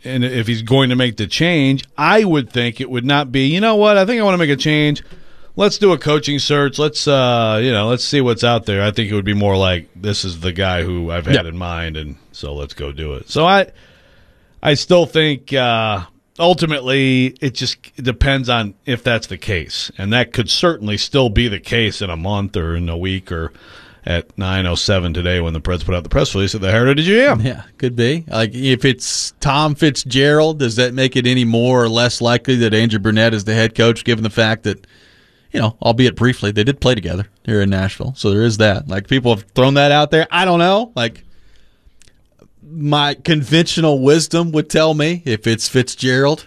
and if he's going to make the change, I would think it would not be, you know what, I think I want to make a change. Let's do a coaching search. Let's see what's out there. I think it would be more like, this is the guy who I've had in mind, and so let's go do it. So I still think ultimately it just depends on if that's the case, and that could certainly still be the case in a month or in a week or at 9:07 today when the Preds put out the press release at the Heritage GM. Yeah, could be. Like, if it's Tom Fitzgerald, does that make it any more or less likely that Andrew Brunette is the head coach, given the fact that, albeit briefly, they did play together here in Nashville. So there is that. Like, people have thrown that out there. I don't know. Like, my conventional wisdom would tell me if it's Fitzgerald,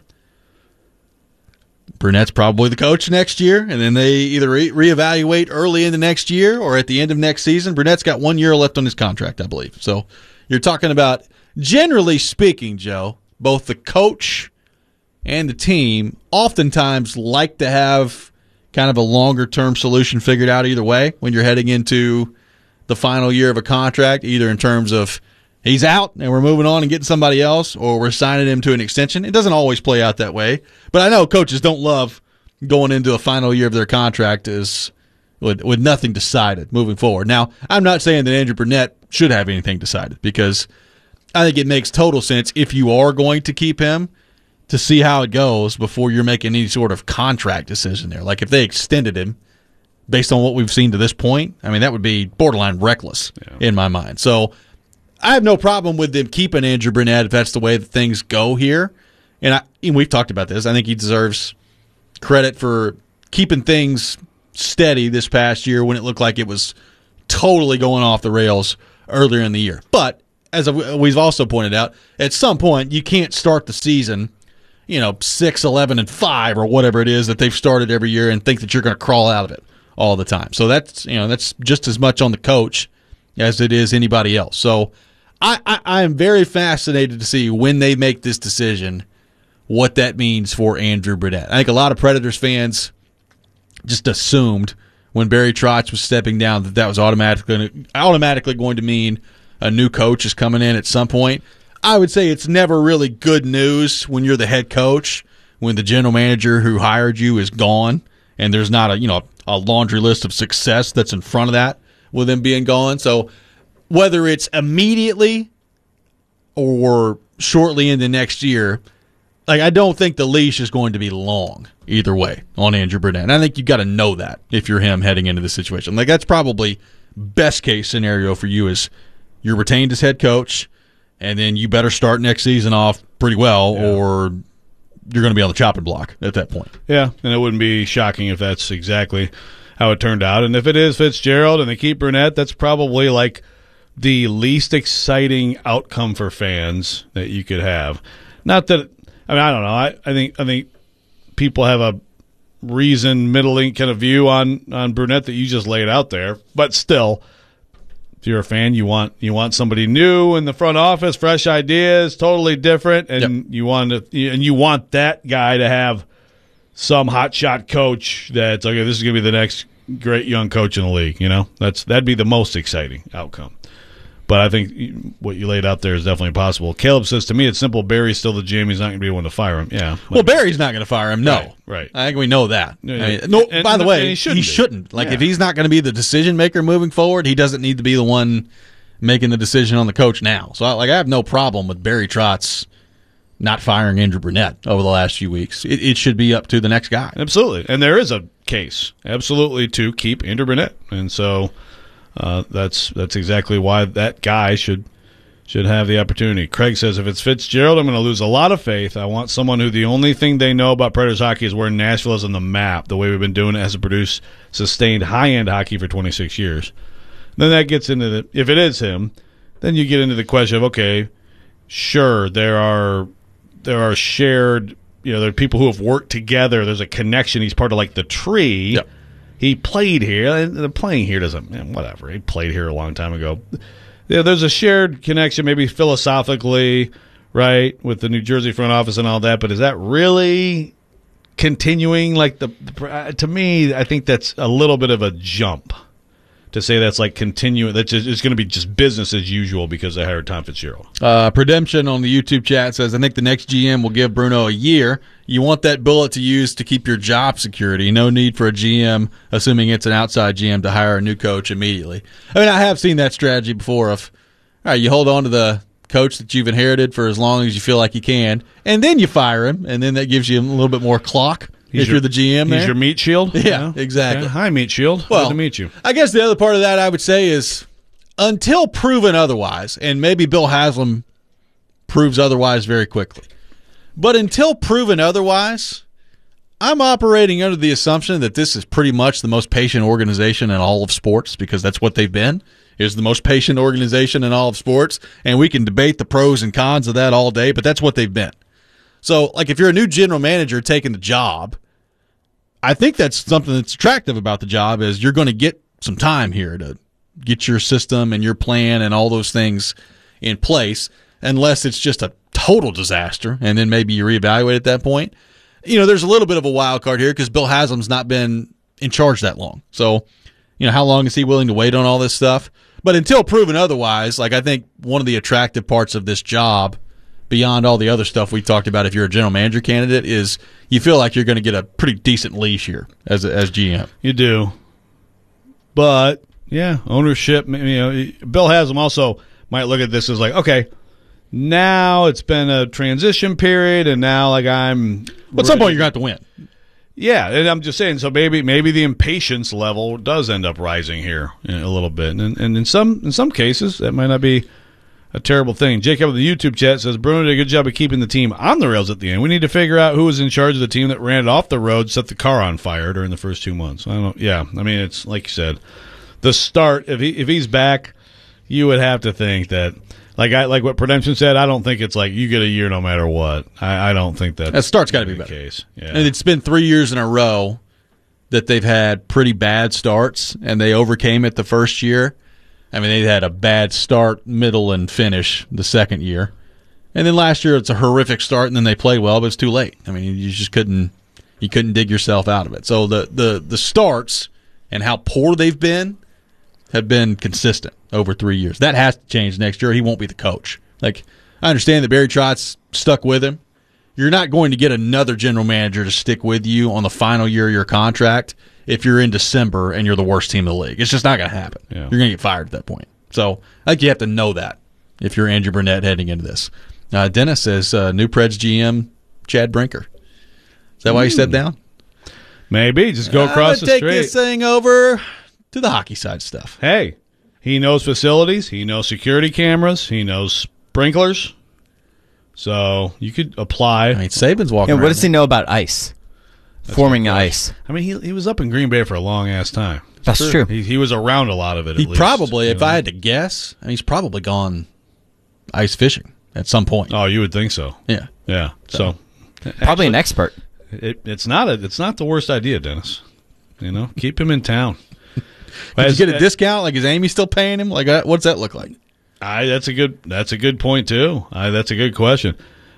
Brunette's probably the coach next year, and then they either reevaluate early in the next year or at the end of next season. Brunette's got 1 year left on his contract, I believe. So you're talking about, generally speaking, Joe, both the coach and the team oftentimes like to have kind of a longer-term solution figured out either way when you're heading into the final year of a contract, either in terms of he's out and we're moving on and getting somebody else, or we're signing him to an extension. It doesn't always play out that way. But I know coaches don't love going into the final year of their contract with nothing decided moving forward. Now, I'm not saying that Andrew Brunette should have anything decided, because I think it makes total sense, if you are going to keep him, to see how it goes before you're making any sort of contract decision there. Like, if they extended him based on what we've seen to this point, I mean, that would be borderline reckless in my mind. So I have no problem with them keeping Andrew Brunette if that's the way that things go here. And we've talked about this. I think he deserves credit for keeping things steady this past year when it looked like it was totally going off the rails earlier in the year. But as we've also pointed out, at some point you can't start the season, 6-11-5 or whatever it is that they've started every year, and think that you're going to crawl out of it all the time. So that's just as much on the coach as it is anybody else. So I am very fascinated to see, when they make this decision, what that means for Andrew Brunette. I think a lot of Predators fans just assumed when Barry Trotz was stepping down that was automatically going to mean a new coach is coming in at some point. I would say it's never really good news when you're the head coach, when the general manager who hired you is gone, and there's not a laundry list of success that's in front of that with them being gone. So whether it's immediately or shortly into next year, like, I don't think the leash is going to be long either way on Andrew Brunette. And I think you've got to know that if you're him heading into the situation. Like, that's probably best case scenario for you, is you're retained as head coach, and then you better start next season off pretty well, or you're going to be on the chopping block at that point. Yeah, and it wouldn't be shocking if that's exactly how it turned out. And if it is Fitzgerald and they keep Brunette, that's probably like the least exciting outcome for fans that you could have. Not that, I don't know. I think people have a reasoned, middling kind of view on Brunette that you just laid out there. But still, if you're a fan, you want somebody new in the front office, fresh ideas, totally different, and you want that guy to have some hotshot coach that's okay. This is going to be the next great young coach in the league. That'd be the most exciting outcome. But I think what you laid out there is definitely possible. Caleb says, to me, it's simple. Barry's still the GM. He's not going to be the one to fire him. Yeah. Well, Barry's not going to fire him, no. Right. I think we know that. By the way, he shouldn't. Like, if he's not going to be the decision-maker moving forward, he doesn't need to be the one making the decision on the coach now. So, I have no problem with Barry Trotz not firing Andrew Brunette over the last few weeks. It should be up to the next guy. Absolutely. And there is a case, absolutely, to keep Andrew Brunette. And so that's exactly why that guy should have the opportunity. Craig says, if it's Fitzgerald, I'm going to lose a lot of faith. I want someone who the only thing they know about Predators hockey is where Nashville is on the map, the way we've been doing it, has to produce sustained high-end hockey for 26 years. Then that gets into if it is him, then you get into the question of, okay, sure, there are shared, there are people who have worked together. There's a connection. He's part of, like, the tree. Yep. He played here. And the playing here doesn't, whatever. He played here a long time ago. Yeah, there's a shared connection, maybe philosophically, right, with the New Jersey front office and all that. But is that really continuing? Like, to me, I think that's a little bit of a jump. to say that's like continuing. That's just, it's going to be just business as usual because they hired Tom Fitzgerald. Predemption on the YouTube chat says, I think the next GM will give Bruno a year. You want that bullet to use to keep your job security. No need for a GM, assuming it's an outside GM, to hire a new coach immediately. I mean, I have seen that strategy before of, all right, you hold on to the coach that you've inherited for as long as you feel like you can, and then you fire him, and then that gives you a little bit more clock if you're the GM there. He's your meat shield? Yeah, exactly. Yeah. Hi, meat shield. Well, good to meet you. I guess the other part of that I would say is until proven otherwise, and maybe Bill Haslam proves otherwise very quickly, but until proven otherwise, I'm operating under the assumption that this is pretty much the most patient organization in all of sports, because that's what they've been, is the most patient organization in all of sports, and we can debate the pros and cons of that all day, but that's what they've been. So, like, if you're a new general manager taking the job, I think that's something that's attractive about the job is you're going to get some time here to get your system and your plan and all those things in place, unless it's just a total disaster, and then maybe you reevaluate at that point. You know, there's a little bit of a wild card here because Bill Haslam's not been in charge that long. So, you know, how long is he willing to wait on all this stuff? But until proven otherwise, like, I think one of the attractive parts of this job, beyond all the other stuff we talked about if you're a general manager candidate, is you feel like you're going to get a pretty decent leash here as GM. You do. But, yeah, ownership, you know, Bill Haslam also might look at this as like, okay, now it's been a transition period, and now, like, But at some point, you're going to have to win. Yeah, and I'm just saying, so maybe the impatience level does end up rising here a little bit. And in some cases, that might not be a terrible thing. Jacob of the YouTube chat says, Bruno did a good job of keeping the team on the rails at the end. We need to figure out who was in charge of the team that ran it off the road, set the car on fire during the first 2 months. I mean, it's like you said, the start, if he's back, you would have to think that, like what Predemption said, I don't think it's like you get a year no matter what. I don't think that start's got to be the better. Case. Yeah. And it's been 3 years in a row that they've had pretty bad starts, and they overcame it the first year. I mean, they had a bad start, middle, and finish the second year. And then last year, it's a horrific start, and then they played well, but it's too late. I mean, you just couldn't dig yourself out of it. So the starts and how poor they've been have been consistent over 3 years. That has to change next year. He won't be the coach. Like, I understand that Barry Trotz stuck with him. You're not going to get another general manager to stick with you on the final year of your contract if you're in December and you're the worst team in the league. It's just not going to happen. Yeah. You're going to get fired at that point. So I think you have to know that if you're Andrew Burnett heading into this. Dennis says new Preds GM Chad Brinker. Is that why you stepped down? Maybe. Just go across the street. Take this thing over to the hockey side stuff. Hey, he knows facilities. He knows security cameras. He knows sprinklers. So you could apply. I mean, Saban's walking around. What does he know about ice? Forming ice. I mean, he was up in Green Bay for a long-ass time. That's true. He was around a lot of it, at least. Probably, if I had to guess, I mean, he's probably gone ice fishing at some point. Oh, you would think so. Yeah. Yeah. So probably actually, an expert. It's not the worst idea, Dennis. You know, keep him in town. Did you get a discount? Like, is Amy still paying him? Like, what's that look like? That's a good point too. That's a good question.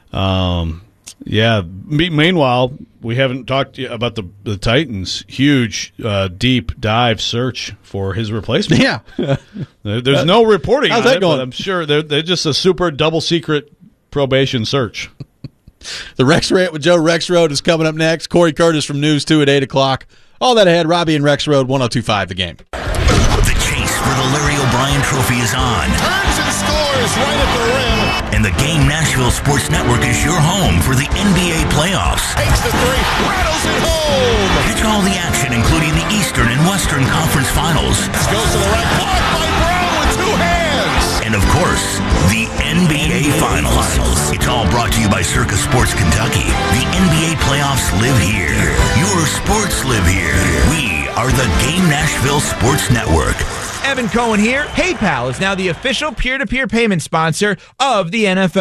Yeah. Meanwhile, we haven't talked about the Titans' huge deep dive search for his replacement. Yeah. There's no reporting how's on that it, going? but I'm sure they're just a super double secret probation search. The Rex Rant with Joe Rexrode is coming up next. Corey Curtis from News 2 at 8 o'clock. All that ahead, Robbie and Rexrode, 102.5 The Game. The chase for the Larry O'Brien Trophy is on. Turns and scores right at the rim. And the Game Nashville Sports Network is your home for the NBA playoffs. Takes the three, rattles it home. Catch all the action, including the Eastern and Western Conference Finals. Goes to the right, caught by Brown with two hands. And, of course, the NBA Finals. It's all brought to you by Circa Sports Kentucky. The NBA playoffs live here. Your sports live here. We are the Game Nashville Sports Network. Evan Cohen here. PayPal is now the official peer-to-peer payment sponsor of the NFL.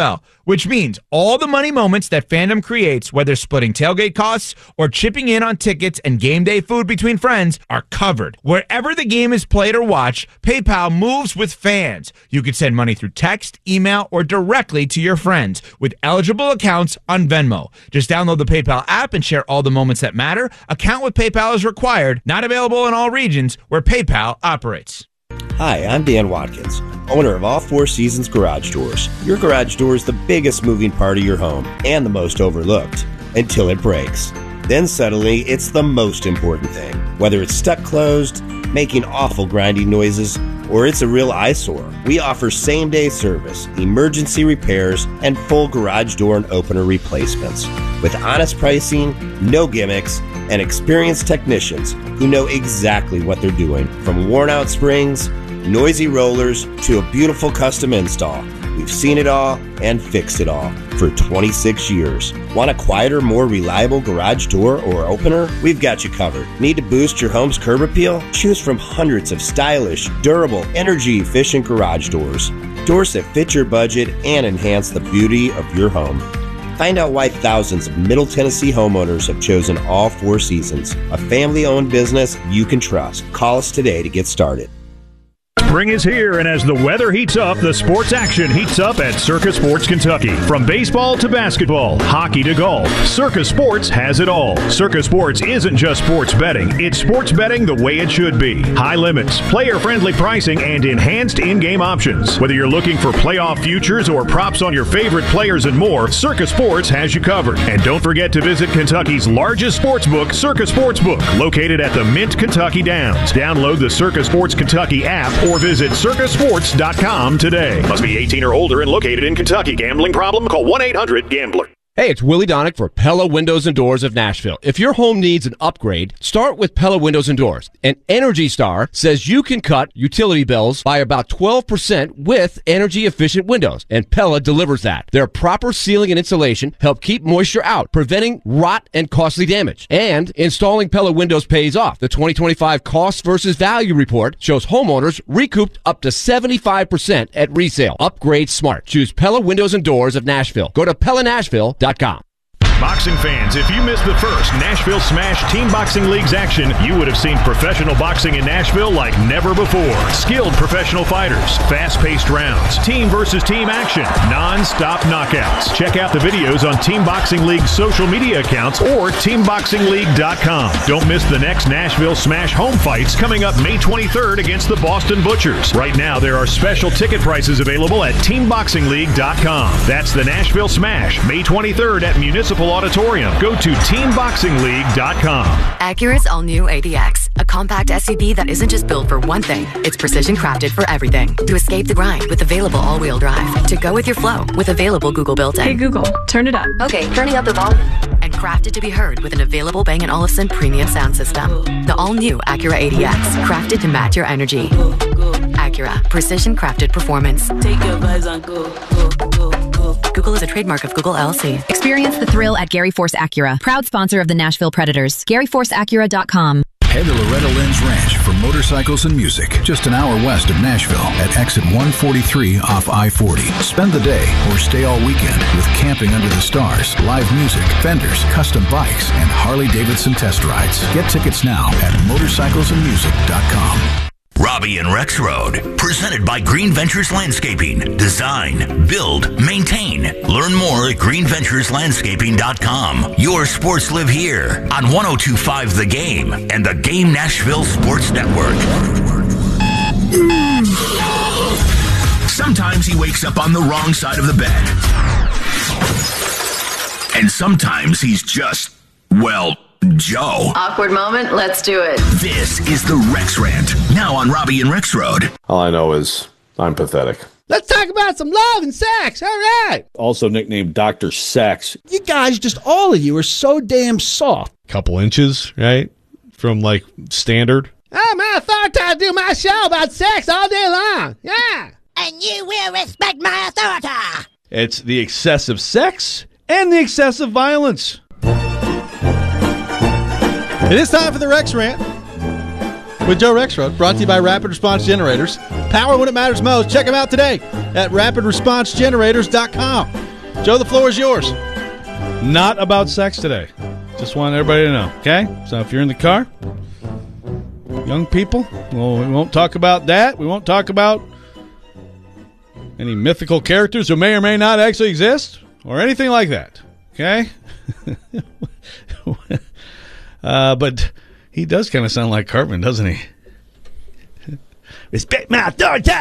which means all the money moments that fandom creates, whether splitting tailgate costs or chipping in on tickets and game day food between friends, are covered. Wherever the game is played or watched, PayPal moves with fans. You can send money through text, email, or directly to your friends with eligible accounts on Venmo. Just download the PayPal app and share all the moments that matter. Account with PayPal is required. Not available in all regions where PayPal operates. Hi, I'm Dan Watkins, owner of All Four Seasons Garage Doors. Your garage door is the biggest moving part of your home and the most overlooked until it breaks. Then suddenly, it's the most important thing. Whether it's stuck closed, making awful grinding noises, or it's a real eyesore, we offer same-day service, emergency repairs, and full garage door and opener replacements. With honest pricing, no gimmicks, and experienced technicians who know exactly what they're doing. From worn-out springs, noisy rollers, to a beautiful custom install. We've seen it all and fixed it all for 26 years. Want a quieter, more reliable garage door or opener? We've got you covered. Need to boost your home's curb appeal? Choose from hundreds of stylish, durable, energy-efficient garage doors. Doors that fit your budget and enhance the beauty of your home. Find out why thousands of Middle Tennessee homeowners have chosen All Four Seasons, a family-owned business you can trust. Call us today to get started. Spring is here, and as the weather heats up, the sports action heats up at Circa Sports Kentucky. From baseball to basketball, hockey to golf, Circa Sports has it all. Circa Sports isn't just sports betting, it's sports betting the way it should be. High limits, player-friendly pricing, and enhanced in-game options. Whether you're looking for playoff futures or props on your favorite players and more, Circa Sports has you covered. And don't forget to visit Kentucky's largest sportsbook, Circa Sportsbook, located at the Mint Kentucky Downs. Download the Circa Sports Kentucky app or visit circasports.com today. Must be 18 or older and located in Kentucky. Gambling problem? Call 1-800-GAMBLER. Hey, it's Willie Donick for Pella Windows and Doors of Nashville. If your home needs an upgrade, start with Pella Windows and Doors. And Energy Star says you can cut utility bills by about 12% with energy-efficient windows, and Pella delivers that. Their proper sealing and insulation help keep moisture out, preventing rot and costly damage. And installing Pella windows pays off. The 2025 Cost versus Value Report shows homeowners recouped up to 75% at resale. Upgrade smart. Choose Pella Windows and Doors of Nashville. Go to PellaNashville.com. Boxing fans, if you missed the first Nashville Smash Team Boxing League's action, you would have seen professional boxing in Nashville like never before. Skilled professional fighters, fast-paced rounds, team versus team action, non-stop knockouts. Check out the videos on Team Boxing League's social media accounts or TeamBoxingLeague.com. Don't miss the next Nashville Smash home fights coming up May 23rd against the Boston Butchers. Right now, there are special ticket prices available at TeamBoxingLeague.com. That's the Nashville Smash, May 23rd at Municipal Auditorium. Go to TeamBoxingLeague.com. Acura's all-new ADX, a compact SUV that isn't just built for one thing. It's precision crafted for everything. To escape the grind with available all-wheel drive. To go with your flow with available Google built-in. Hey Google, turn it up. Okay, turning up the volume. And crafted to be heard with an available Bang & Olufsen premium sound system. The all-new Acura ADX, crafted to match your energy. Acura, precision crafted performance. Take your vibes on go. Google is a trademark of Google LLC. Experience the thrill at Gary Force Acura, proud sponsor of the Nashville Predators. GaryForceAcura.com. Head to Loretta Lynn's Ranch for motorcycles and music, just an hour west of Nashville at exit 143 off I-40. Spend the day or stay all weekend with camping under the stars, live music, vendors, custom bikes, and Harley-Davidson test rides. Get tickets now at motorcyclesandmusic.com. Robbie and Rex Road, presented by Green Ventures Landscaping. Design, build, maintain. Learn more at greenventureslandscaping.com. Your sports live here on 102.5 The Game and the Game Nashville Sports Network. Sometimes he wakes up on the wrong side of the bed. And sometimes he's just, well, Joe. Awkward moment, let's do it. This is the Rex Rant, now on Robbie and Rex Road. All I know is I'm pathetic. Let's talk about some love and sex, all right. Also nicknamed Dr. Sex. You guys, just all of you are so damn soft. Couple inches, right? From like standard. Oh, man, I thought I'd do my show about sex all day long. Yeah. And you will respect my authority. It's the excessive sex and the excessive violence. It is time for the Rex Rant with Joe Rexrode, brought to you by Rapid Response Generators. Power when it matters most. Check them out today at rapidresponsegenerators.com. Joe, the floor is yours. Not about sex today. Just want everybody to know, okay? So if you're in the car, young people, well, we won't talk about that. We won't talk about any mythical characters who may or may not actually exist or anything like that, okay? But he does kind of sound like Cartman, doesn't he? Respect my authority!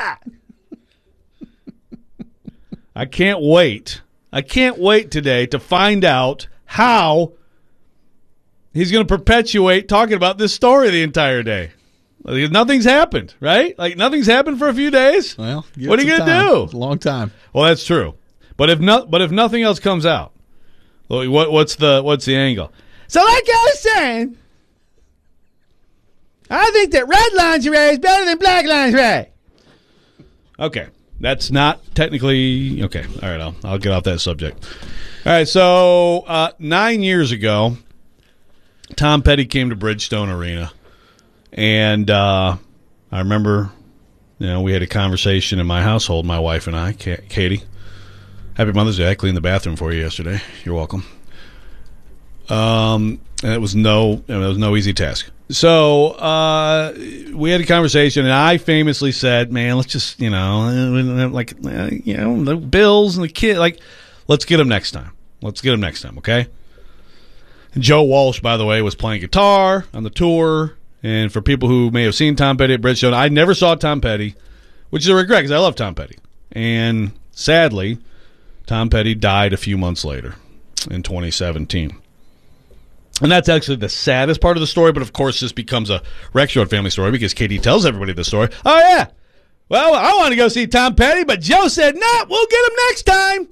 I can't wait. I can't wait today to find out how he's going to perpetuate talking about this story the entire day. Like, nothing's happened, right? Like, nothing's happened for a few days. Well, what are you going to do? It's a long time. Well, that's true. But if nothing else comes out, what's the angle? So like I was saying, I think that red lingerie is better than black lingerie. Okay. That's not technically okay. All right, I'll get off that subject. All right, so 9 years ago, Tom Petty came to Bridgestone Arena, and I remember, we had a conversation in my household, my wife and I, Katie. Happy Mother's Day. I cleaned the bathroom for you yesterday. You're welcome. And it was no easy task. So we had a conversation, and I famously said, "Man, let's just the Bills and the kid, let's get them next time. Let's get them next time, okay?" And Joe Walsh, by the way, was playing guitar on the tour. And for people who may have seen Tom Petty at Bridgestone, I never saw Tom Petty, which is a regret because I love Tom Petty. And sadly, Tom Petty died a few months later in 2017. And that's actually the saddest part of the story, but of course this becomes a Rexroad family story because Katie tells everybody the story. Oh, yeah. Well, I want to go see Tom Petty, but Joe said, no, we'll get him next time.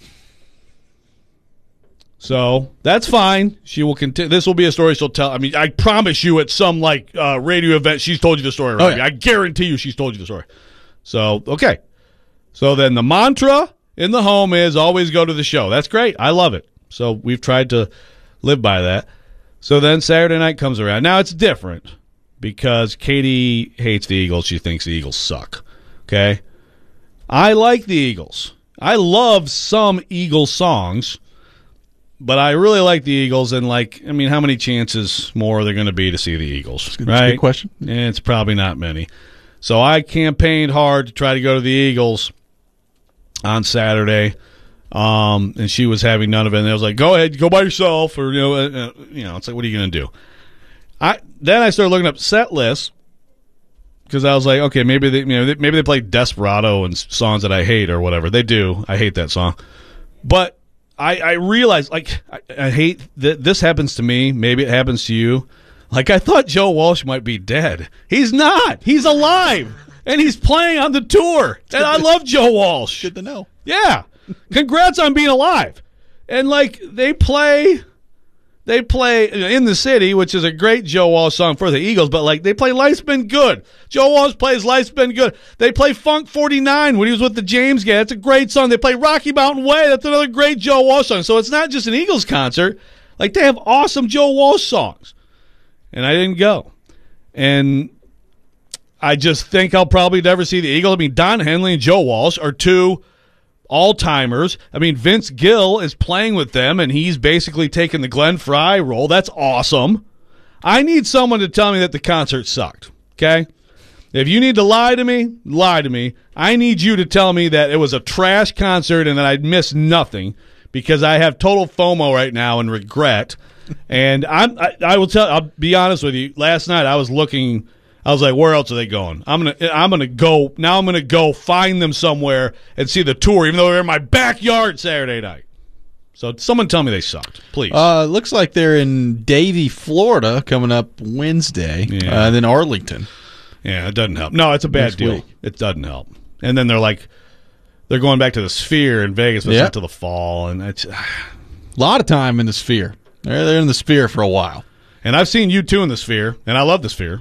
So that's fine. She will continue. This will be a story she'll tell. I mean, I promise you at some radio event she's told you the story. Right? Oh, yeah. I guarantee you she's told you the story. So, okay. So then the mantra in the home is always go to the show. That's great. I love it. So we've tried to live by that. So then Saturday night comes around. Now it's different because Katie hates the Eagles. She thinks the Eagles suck. Okay? I like the Eagles. I love some Eagles songs, but I really like the Eagles. And, how many chances more are there going to be to see the Eagles? Right? That's a good question. It's probably not many. So I campaigned hard to try to go to the Eagles on Saturday. And she was having none of it. And I was like, "Go ahead, go by yourself," or it's like, what are you going to do? Then I started looking up set lists because I was like, okay, maybe they play Desperado and songs that I hate or whatever. They do. I hate that song, but I realized I hate that this happens to me. Maybe it happens to you. I thought Joe Walsh might be dead. He's not. He's alive and he's playing on the tour. And I love Joe Walsh. Good to know. Yeah. Congrats on being alive. And they play In the City, which is a great Joe Walsh song for the Eagles, but they play Life's Been Good. Joe Walsh plays Life's Been Good. They play Funk 49 when he was with the James Gang. That's a great song. They play Rocky Mountain Way. That's another great Joe Walsh song. So it's not just an Eagles concert. They have awesome Joe Walsh songs. And I didn't go. And I just think I'll probably never see the Eagles. I mean, Don Henley and Joe Walsh are two all-timers. I mean, Vince Gill is playing with them, and he's basically taking the Glenn Frey role. That's awesome. I need someone to tell me that the concert sucked, okay? If you need to lie to me, lie to me. I need you to tell me that it was a trash concert and that I missed nothing because I have total FOMO right now and regret. And I'll be honest with you. Last night I was looking. I was like, where else are they going? I'm gonna go find them somewhere and see the tour, even though they're in my backyard Saturday night. So someone tell me they sucked, please. Looks like they're in Davie, Florida, coming up Wednesday. Yeah. Then Arlington. Yeah, it doesn't help. No, it's a bad deal. Week. It doesn't help. And then they're going back to the Sphere in Vegas, but it's not till the fall, and it's a lot of time in the Sphere. They're in the Sphere for a while. And I've seen U2 in the Sphere, and I love the Sphere.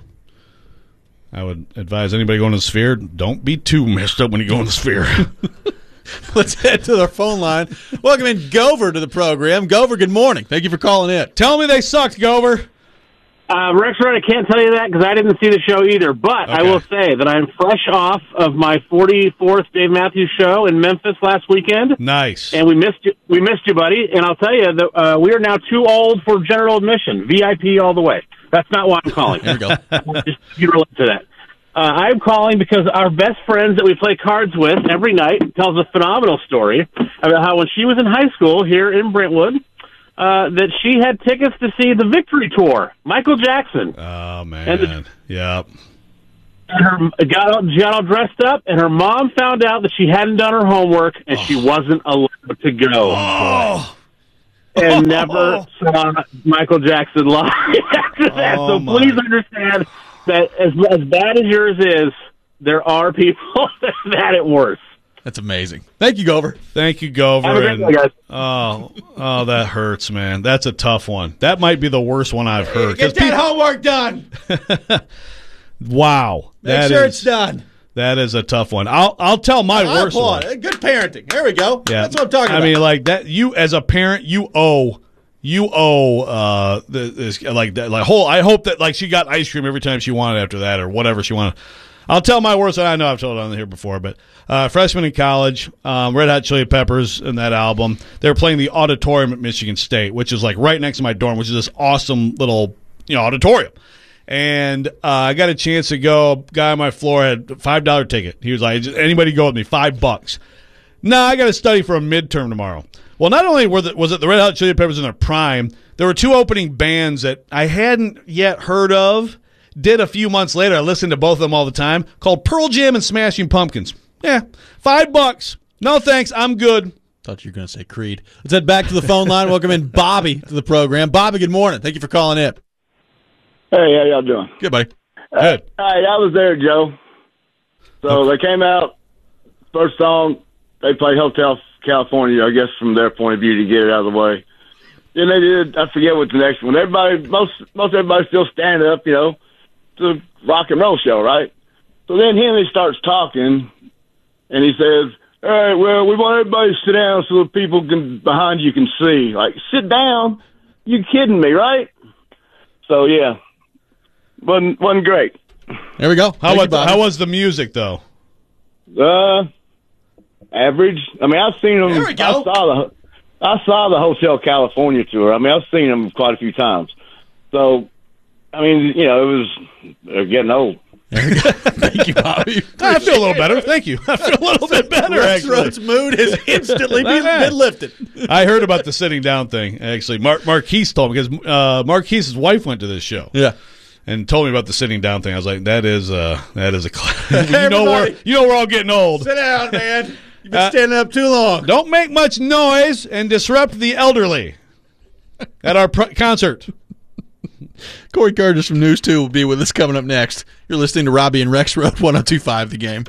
I would advise anybody going to the Sphere, don't be too messed up when you go in the Sphere. Let's head to the phone line. Welcome in Gover to the program. Gover, good morning. Thank you for calling in. Tell me they sucked, Gover. Rex Road, I can't tell you that because I didn't see the show either. But I will say that I'm fresh off of my 44th Dave Matthews show in Memphis last weekend. Nice. And we missed you. We missed you, buddy. And I'll tell you that we are now too old for general admission. VIP all the way. That's not why I'm calling. There we go. Just you relate to that. I'm calling because our best friends that we play cards with every night tells a phenomenal story about how when she was in high school here in Brentwood, that she had tickets to see the Victory Tour, Michael Jackson. Oh, man. Yep. And her got all dressed up, and her mom found out that she hadn't done her homework, and she wasn't allowed to go. And never saw Michael Jackson live after that. So please understand that as bad as yours is, there are people that it worse. That's amazing. Thank you, Gover. Thank you, Gover. Have a great day, guys. Oh, that hurts, man. That's a tough one. That might be the worst one I've heard. Get that homework done. Wow. Make sure it's done. That is a tough one. I'll tell my worst one. Good parenting. There we go. Yeah. That's what I'm talking about. I mean, like that. You as a parent, you owe this like that. Like I hope that like she got ice cream every time she wanted after that or whatever she wanted. I'll tell my worst one. I know I've told it on here before, but freshman in college, Red Hot Chili Peppers in that album. They were playing the auditorium at Michigan State, which is like right next to my dorm, which is this awesome little auditorium. And I got a chance to go. Guy on my floor had a $5 ticket. He was like, "Anybody go with me? $5." No, I got to study for a midterm tomorrow. Well, not only was it the Red Hot Chili Peppers in their prime, there were two opening bands that I hadn't yet heard of. Did a few months later. I listened to both of them all the time. Called Pearl Jam and Smashing Pumpkins. Yeah, $5. No thanks. I'm good. Thought you were going to say Creed. Let's head back to the phone line. Welcome in Bobby to the program. Bobby, good morning. Thank you for calling in. Hey, how y'all doing? Good, buddy. Good. Hey, I was there, Joe. So they came out, first song, they played Hotel California, I guess from their point of view to get it out of the way. Then they did, I forget what the next one. Most everybody's still standing up, it's a rock and roll show, right? So then Henry starts talking, and he says, all right, well, we want everybody to sit down so the people behind you can see. Like, sit down? You kidding me, right? So, yeah. Wasn't great. There we go. How was the music, though? Average. I mean, I've seen them. There we go. I saw the Hotel California tour. I mean, I've seen them quite a few times. So, I mean, they're getting old. Thank you, Bobby. I feel a little better. Thank you. I feel a little bit better, actually. Rex mood has instantly been lifted. I heard about the sitting down thing, actually. Marquise told me, because Marquise's wife went to this show. Yeah. And told me about the sitting down thing. I was like, that is a we're all getting old. Sit down, man. You've been standing up too long. Don't make much noise and disrupt the elderly at our concert. Corey Curtis from News 2 will be with us coming up next. You're listening to Robbie and Rex Road 102.5 The Game.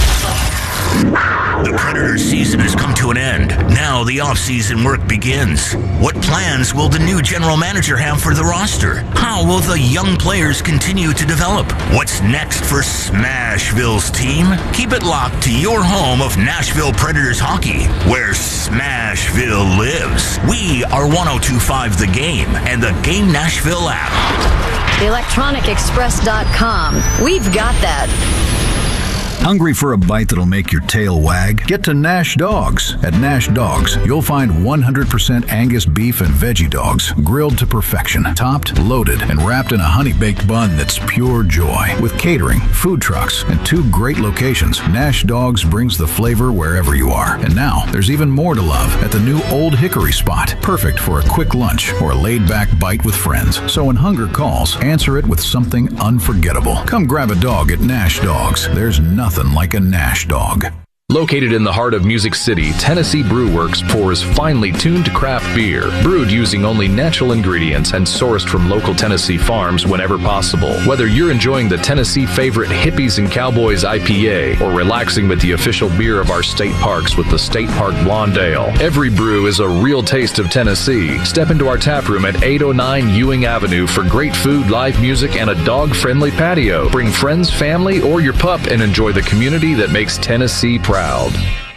The Predators season has come to an end. Now the off-season work begins. What plans will the new general manager have for the roster? How will the young players continue to develop? What's next for Smashville's team? Keep it locked to your home of Nashville Predators hockey, where Smashville lives. We are 102.5 The Game and the Game Nashville app. ElectronicExpress.com. We've got that. Hungry for a bite that'll make your tail wag? Get to Nash Dogs. At Nash Dogs, you'll find 100% Angus beef and veggie dogs, grilled to perfection, topped, loaded, and wrapped in a honey-baked bun that's pure joy. With catering, food trucks, and 2 great locations, Nash Dogs brings the flavor wherever you are. And now, there's even more to love at the new Old Hickory spot, perfect for a quick lunch or a laid-back bite with friends. So when hunger calls, answer it with something unforgettable. Come grab a dog at Nash Dogs. There's nothing like a Nash dog. Located in the heart of Music City, Tennessee Brew Works pours finely tuned craft beer, brewed using only natural ingredients and sourced from local Tennessee farms whenever possible. Whether you're enjoying the Tennessee favorite Hippies and Cowboys IPA or relaxing with the official beer of our state parks with the State Park Blonde Ale, every brew is a real taste of Tennessee. Step into our tap room at 809 Ewing Avenue for great food, live music, and a dog-friendly patio. Bring friends, family, or your pup and enjoy the community that makes Tennessee proud.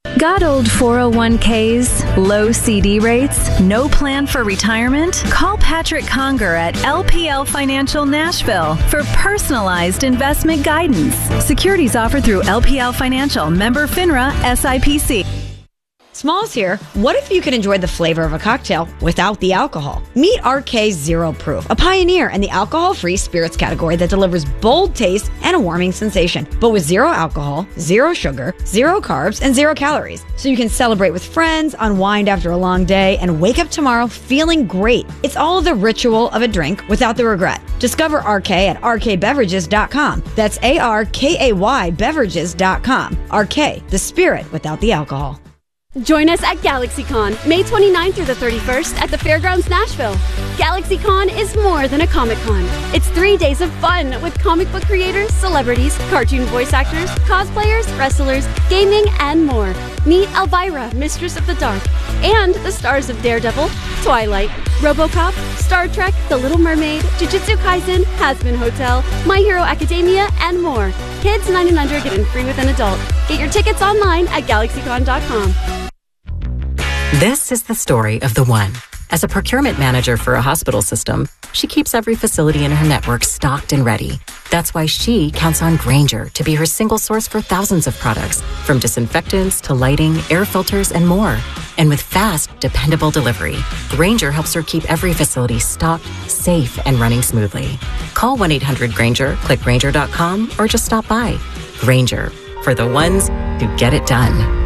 Got old 401ks, low CD rates, no plan for retirement? Call Patrick Conger at LPL Financial Nashville for personalized investment guidance. Securities offered through LPL Financial, member FINRA, SIPC. Smalls here. What if you could enjoy the flavor of a cocktail without the alcohol? Meet RK Zero Proof, a pioneer in the alcohol-free spirits category that delivers bold taste and a warming sensation, but with zero alcohol, zero sugar, zero carbs, and zero calories. So you can celebrate with friends, unwind after a long day, and wake up tomorrow feeling great. It's all the ritual of a drink without the regret. Discover RK at rkbeverages.com. That's ARKAY beverages.com. RK, the spirit without the alcohol. Join us at GalaxyCon, May 29th through the 31st at the Fairgrounds Nashville. GalaxyCon is more than a Comic-Con. It's 3 days of fun with comic book creators, celebrities, cartoon voice actors, cosplayers, wrestlers, gaming, and more. Meet Elvira, Mistress of the Dark, and the stars of Daredevil, Twilight, RoboCop, Star Trek, The Little Mermaid, Jujutsu Kaisen, Hazbin Hotel, My Hero Academia, and more. Kids 9 and under get in free with an adult. Get your tickets online at GalaxyCon.com. This is the story of the one. As a procurement manager for a hospital system, she keeps every facility in her network stocked and ready. That's why she counts on Grainger to be her single source for thousands of products, from disinfectants to lighting, air filters, and more. And with fast, dependable delivery, Grainger helps her keep every facility stocked, safe, and running smoothly. Call 1-800-GRAINGER, click Grainger.com, or just stop by. Grainger, for the ones who get it done.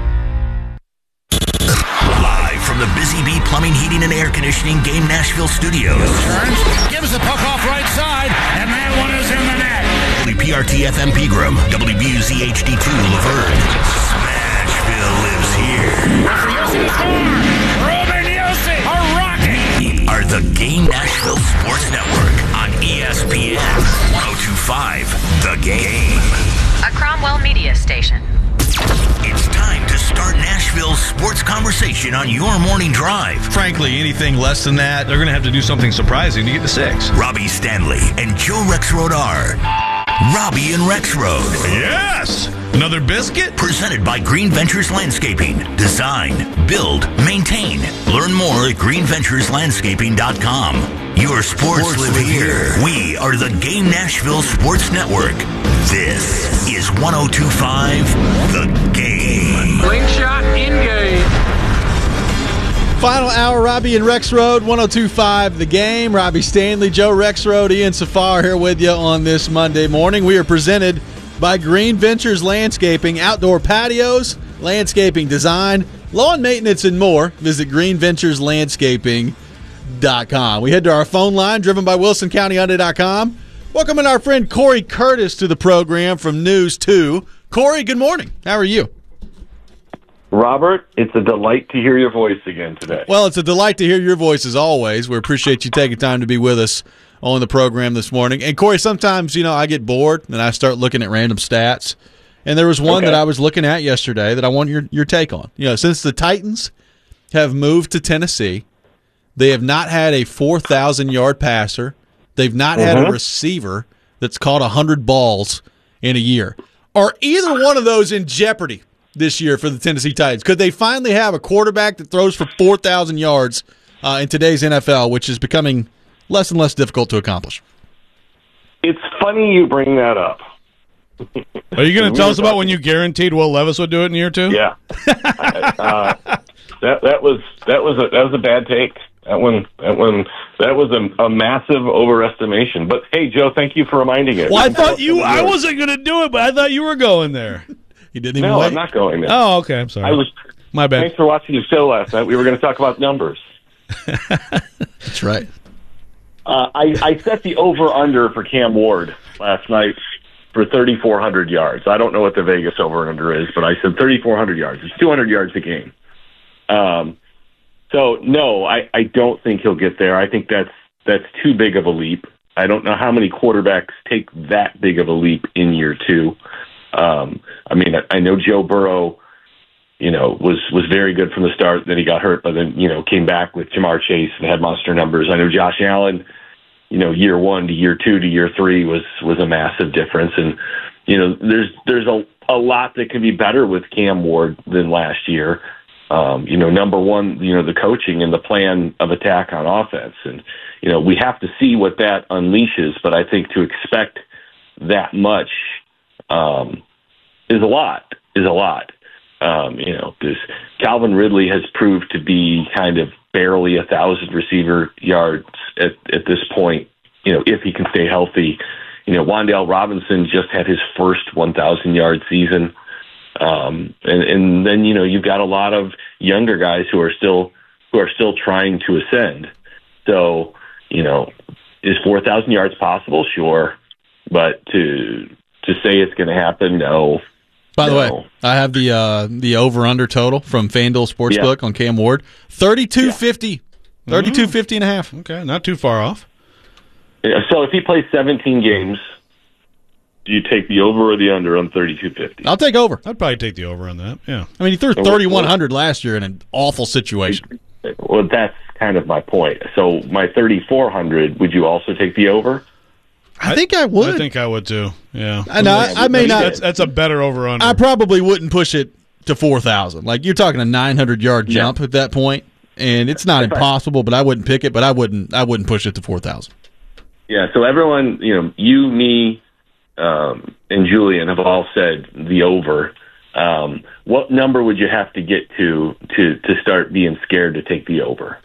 From the Busy Bee Plumbing, Heating, and Air Conditioning Game Nashville Studios. Turns, gives the puck off right side, and that one is in the net. WPRT FM Pegram, WBUZ HD2 Laverne. Smashville lives here. After Yossi to score, Ruben Yossi, a rocket. We are the Game Nashville Sports Network on ESPN 102.5 The Game. A Cromwell Media station. It's time to start Nashville's sports conversation on your morning drive. Frankly, anything less than that, they're going to have to do something surprising to get to 6. Robbie Stanley and Joe Rexrode are Robbie and Rexrode. Yes! Another biscuit? Presented by Green Ventures Landscaping. Design, build, maintain. Learn more at greenventureslandscaping.com. Your sports live here. We are the Game Nashville Sports Network. This is 102.5 The Game. Slingshot in game. Final hour, Robbie and Rexrode, 102.5 The Game. Robbie Stanley, Joe Rexrode, Ian Safar here with you on this Monday morning. We are presented by Green Ventures Landscaping, outdoor patios, landscaping design, lawn maintenance, and more. Visit greenventureslandscaping.com. We head to our phone line, driven by WilsonCountyHyundai.com. Welcoming our friend Corey Curtis to the program from News 2. Corey, good morning. How are you? Robert, it's a delight to hear your voice again today. Well, it's a delight to hear your voice as always. We appreciate you taking time to be with us on the program this morning. And Corey, sometimes, I get bored and I start looking at random stats. And there was one that I was looking at yesterday that I want your take on. Since the Titans have moved to Tennessee, they have not had a 4,000-yard passer. They've not had a receiver that's caught 100 balls in a year. Are either one of those in jeopardy this year for the Tennessee Titans? Could they finally have a quarterback that throws for 4,000 yards in today's NFL, which is becoming less and less difficult to accomplish? It's funny you bring that up. Are you going to tell us about when you guaranteed Will Levis would do it in year 2? Yeah, that was a bad take. That was a massive overestimation. But hey, Joe, thank you for reminding it. Well, I wasn't going to do it, but I thought you were going there. You didn't even. No, wait. I'm not going there. Oh, okay. I'm sorry. My bad. Thanks for watching the show last night. We were going to talk about numbers. That's right. I set the over/under for Cam Ward last night for 3,400 yards. I don't know what the Vegas over/under is, but I said 3,400 yards. It's 200 yards a game. So no, I don't think he'll get there. I think that's too big of a leap. I don't know how many quarterbacks take that big of a leap in year 2. I know Joe Burrow, was very good from the start. Then he got hurt, but then came back with Jamar Chase and had monster numbers. I know Josh Allen, year 1 to year 2 to year 3 was a massive difference. And there's a lot that can be better with Cam Ward than last year. Number one, the coaching and the plan of attack on offense. And, we have to see what that unleashes, but I think to expect that much is a lot. Because Calvin Ridley has proved to be kind of barely 1,000 receiver yards at this point, if he can stay healthy. Wan'Dale Robinson just had his first 1,000-yard season. And then, you've got a lot of younger guys who are still trying to ascend. So, is 4,000 yards possible? Sure. But to say it's going to happen, no. By the way, I have the over-under total from FanDuel Sportsbook on Cam Ward. 32.50. 32.50 and a half. Okay, not too far off. So if he plays 17 games, do you take the over or the under on 32.50? I'll take over. I'd probably take the over on that, yeah. I mean, he threw 3,100 last year in an awful situation. Well, that's kind of my point. So my 3,400, would you also take the over? I think I would. I think I would too. Yeah, and I may not. That's a better over under. I probably wouldn't push it to 4,000. Like you're talking a 900-yard jump at that point, and it's not impossible. But I wouldn't pick it. But I wouldn't push it to 4,000. Yeah. So everyone, you, me, and Julian have all said the over. What number would you have to get to start being scared to take the over?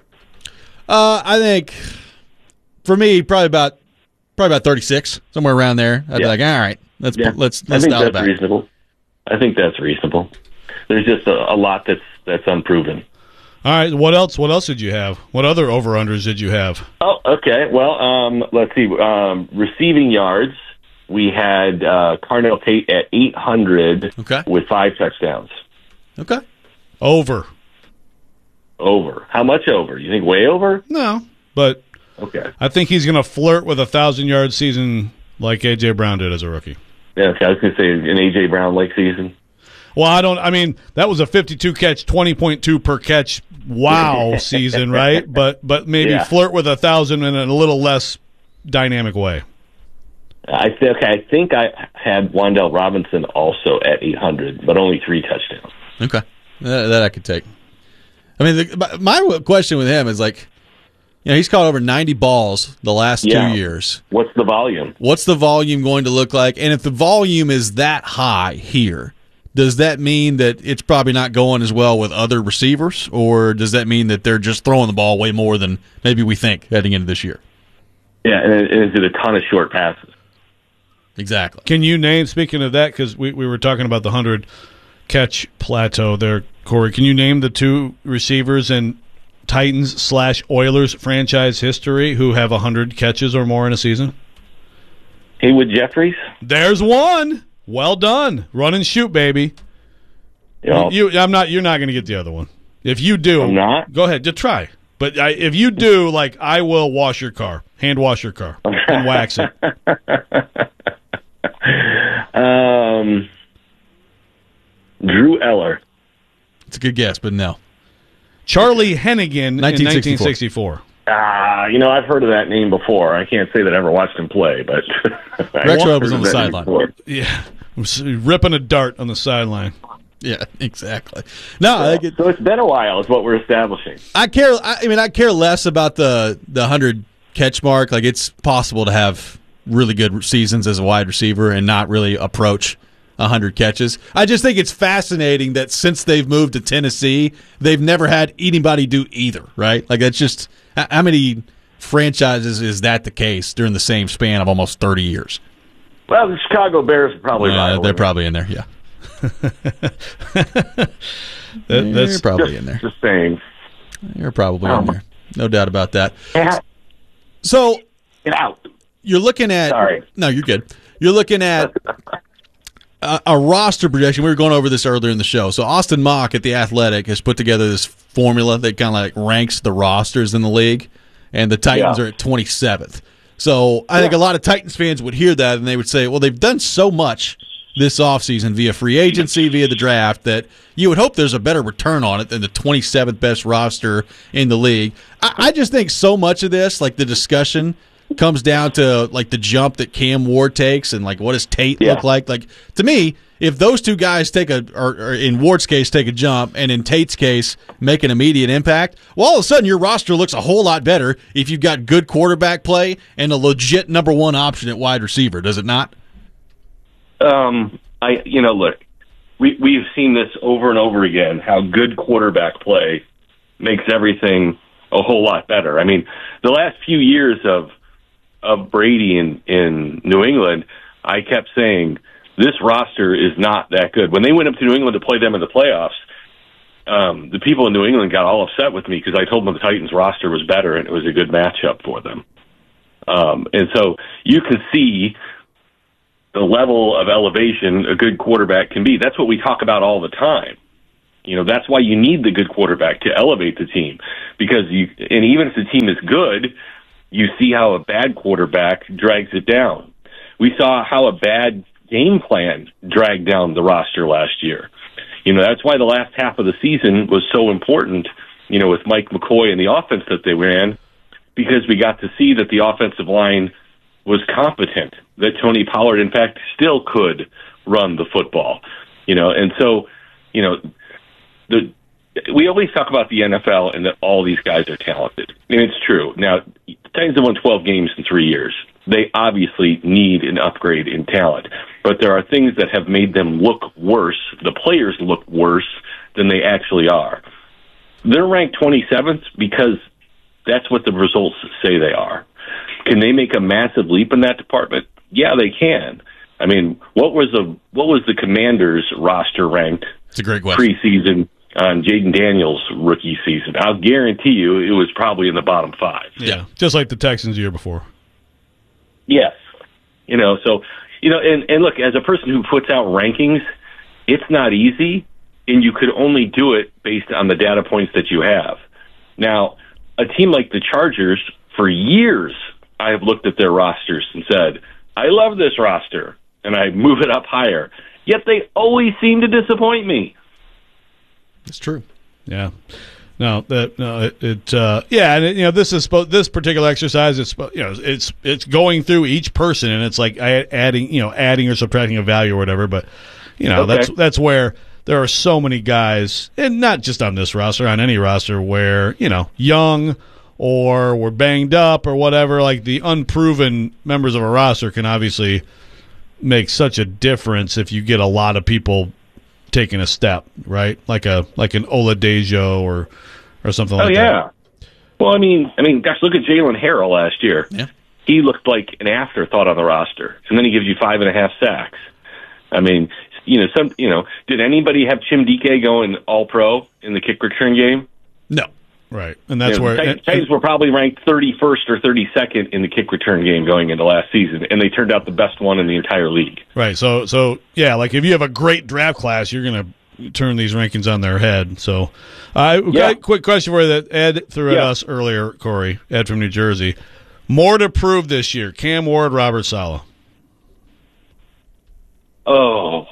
I think for me, probably about 36, somewhere around there. I'd be like, all right, let's dial it back. Reasonable. I think that's reasonable. There's just a lot that's unproven. All right, what else? What else did you have? What other over-unders did you have? Oh, okay. Well, let's see. Receiving yards, we had Carnell Tate at 800 with 5 touchdowns. Okay. Over. How much over? You think way over? No, but okay. I think he's going to flirt with a 1,000-yard season like A.J. Brown did as a rookie. Yeah, okay. I was going to say an A.J. Brown-like season. Well, that was a 52-catch, 20.2 per catch wow season, right? But maybe flirt with 1,000 in a little less dynamic way. I think I had Wan'Dale Robinson also at 800, but only 3 touchdowns. Okay, that I could take. I mean, my question with him is like, he's caught over 90 balls the last 2 years. What's the volume? What's the volume going to look like? And if the volume is that high here, does that mean that it's probably not going as well with other receivers, or does that mean that they're just throwing the ball way more than maybe we think heading into this year? Yeah, and is it a ton of short passes? Exactly. Can you name, speaking of that, because we were talking about the 100-catch plateau there, Corey, can you name the 2 receivers in Titans/Oilers franchise history who have 100 catches or more in a season? Haywood Jeffries? There's one. Well done. Run and shoot, baby. Yep. You're not going to get the other one. If you do, I'm not? Go ahead, just try. But if you do, I will wash your car, hand wash your car, and wax it. Drew Eller. It's a good guess, but no. Charlie Hennigan in 1964. I've heard of that name before. I can't say that I ever watched him play, but Rex Rhodes was on the sideline. Yeah, ripping a dart on the sideline. Yeah, exactly. No, so it's been a while. Is what we're establishing. I care less about the 100 catch mark. Like, it's possible to have really good seasons as a wide receiver and not really approach 100 catches. I just think it's fascinating that since they've moved to Tennessee, they've never had anybody do either, right? Like, that's just – how many franchises is that the case during the same span of almost 30 years? Well, the Chicago Bears are probably they're probably in there, yeah. They're probably in there. Just saying. You're probably in there. No doubt about that. So get out. You're looking at. Sorry. No, you're good. You're looking at a roster projection. We were going over this earlier in the show. So Austin Mock at The Athletic has put together this formula that kind of like ranks the rosters in the league, and the Titans are at 27th. So I think a lot of Titans fans would hear that and they would say, well, they've done so much this offseason via free agency, via the draft, that you would hope there's a better return on it than the 27th best roster in the league. I just think so much of this, like the discussion, comes down to like the jump that Cam Ward takes and like what does Tate look like? Like to me, if those two guys or in Ward's case take a jump and in Tate's case make an immediate impact, well, all of a sudden your roster looks a whole lot better if you've got good quarterback play and a legit number one option at wide receiver, does it not? Look, we've seen this over and over again, how good quarterback play makes everything a whole lot better. I mean, the last few years of Brady in New England, I kept saying, this roster is not that good. When they went up to New England to play them in the playoffs, the people in New England got all upset with me because I told them the Titans roster was better and it was a good matchup for them. And so you can see the level of elevation a good quarterback can be. That's what we talk about all the time. That's why you need the good quarterback to elevate the team, because and even if the team is good, you see how a bad quarterback drags it down. We saw how a bad game plan dragged down the roster last year. That's why the last half of the season was so important, with Mike McCoy and the offense that they ran, because we got to see that the offensive line was competent, that Tony Pollard, in fact, still could run the football. And so, we always talk about the NFL and that all these guys are talented. And it's true. Now, the Titans have won 12 games in 3 years. They obviously need an upgrade in talent. But there are things that have made them look worse, the players look worse than they actually are. They're ranked 27th because that's what the results say they are. Can they make a massive leap in that department? Yeah, they can. I mean, what was the Commanders roster ranked? It's a great question. Preseason on Jaden Daniels' rookie season. I'll guarantee you it was probably in the bottom 5. Yeah, just like the Texans the year before. Yes. And look, as a person who puts out rankings, it's not easy, and you could only do it based on the data points that you have. Now, a team like the Chargers, for years, I have looked at their rosters and said, I love this roster, and I move it up higher. Yet they always seem to disappoint me. It's true. Yeah. No, this particular exercise. It's going through each person, and it's like adding or subtracting a value or whatever. But that's where there are so many guys, and not just on this roster, on any roster, where young or we're banged up or whatever. Like the unproven members of a roster can obviously make such a difference if you get a lot of people taking a step, right? Like an Oladejo or something like that. Oh, yeah. Well, I mean, gosh, look at Jalen Harrell last year. Yeah. He looked like an afterthought on the roster, and then he gives you 5.5 sacks. I mean, did anybody have Chim Dike going All-Pro in the kick return game? No. Right, and that's where Titans were probably ranked 31st or 32nd in the kick return game going into last season, and they turned out the best one in the entire league. Right. So yeah, like if you have a great draft class, you're going to turn these rankings on their head. So, got a quick question for you that Ed threw at us earlier, Corey. Ed from New Jersey. More to prove this year: Cam Ward, Robert Saleh. Oh,